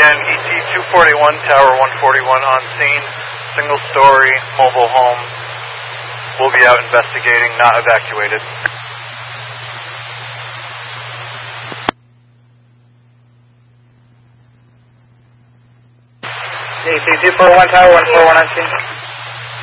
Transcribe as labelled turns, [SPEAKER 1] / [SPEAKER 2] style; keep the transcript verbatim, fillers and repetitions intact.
[SPEAKER 1] And E T two forty-one, Tower one forty-one on scene, single story, mobile home. We'll be out investigating, not evacuated.
[SPEAKER 2] E T two forty-one, Tower one forty-one on scene.